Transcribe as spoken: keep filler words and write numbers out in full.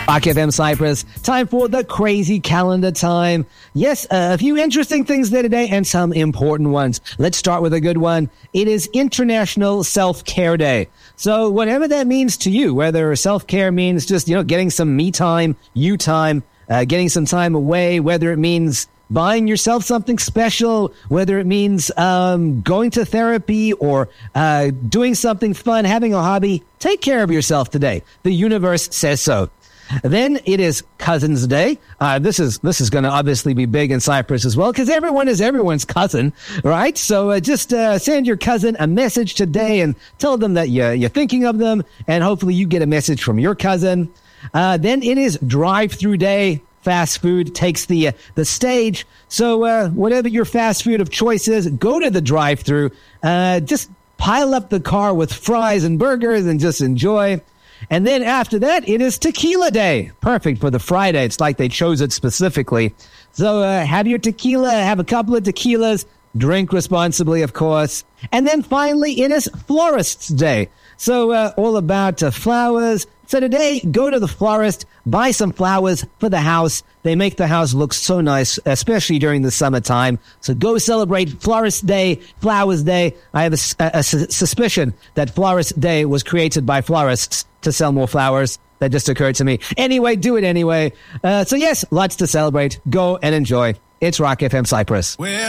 Rock F M Cyprus, time for the crazy calendar time. Yes, uh, a few interesting things there today and some important ones. Let's start with a good one. It is International Self-Care Day. So whatever that means to you, whether self-care means just, you know, getting some me time, you time, uh, getting some time away, whether it means buying yourself something special, whether it means um, going to therapy or uh, doing something fun, having a hobby, take care of yourself today. The universe says so. Then it is Cousin's Day. Uh, this is this is going to obviously be big in Cyprus as well because everyone is everyone's cousin, right? So uh, just uh, send your cousin a message today and tell them that you're, you're thinking of them, and hopefully you get a message from your cousin. Uh, then it is Drive-Through Day. Fast food takes the uh, the stage. So uh, whatever your fast food of choice is, go to the drive-through. Uh, just pile up the car with fries and burgers and just enjoy. And then after that, it is Tequila Day. Perfect for the Friday. It's like they chose it specifically. So uh, have your tequila, have a couple of tequilas, drink responsibly, of course. And then finally, it is Florist's Day. So uh, all about uh, flowers. So today, go to the florist, buy some flowers for the house. They make the house look so nice, especially during the summertime. So go celebrate Florist Day, Flowers Day. I have a, a, a suspicion that Florist Day was created by florists to sell more flowers. That just occurred to me. Anyway, do it anyway. Uh, so yes, lots to celebrate. Go and enjoy. It's Rock F M Cyprus. Well-